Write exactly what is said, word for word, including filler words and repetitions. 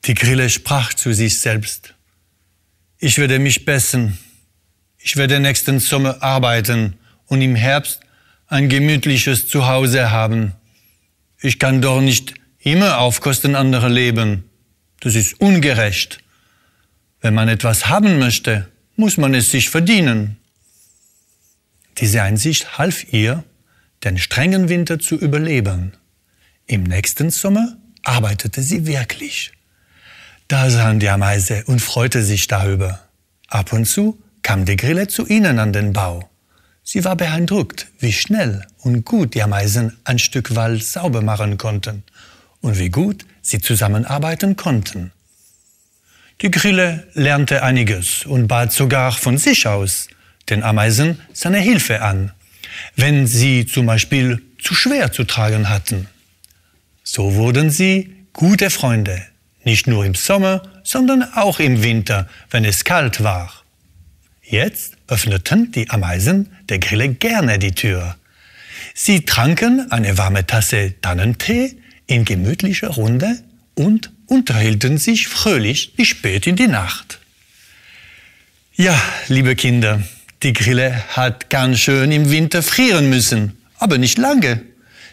Die Grille sprach zu sich selbst: Ich werde mich bessern. Ich werde nächsten Sommer arbeiten und im Herbst ein gemütliches Zuhause haben. Ich kann doch nicht immer auf Kosten anderer leben. Das ist ungerecht. Wenn man etwas haben möchte, muss man es sich verdienen. Diese Einsicht half ihr, den strengen Winter zu überleben. Im nächsten Sommer arbeitete sie wirklich. Da sahen die Ameise und freute sich darüber. Ab und zu kam die Grille zu ihnen an den Bau. Sie war beeindruckt, wie schnell und gut die Ameisen ein Stück Wald sauber machen konnten und wie gut sie zusammenarbeiten konnten. Die Grille lernte einiges und bat sogar von sich aus den Ameisen seine Hilfe an, wenn sie zum Beispiel zu schwer zu tragen hatten. So wurden sie gute Freunde, nicht nur im Sommer, sondern auch im Winter, wenn es kalt war. Jetzt öffneten die Ameisen der Grille gerne die Tür. Sie tranken eine warme Tasse Tannentee in gemütlicher Runde und unterhielten sich fröhlich bis spät in die Nacht. Ja, liebe Kinder, die Grille hat ganz schön im Winter frieren müssen, aber nicht lange.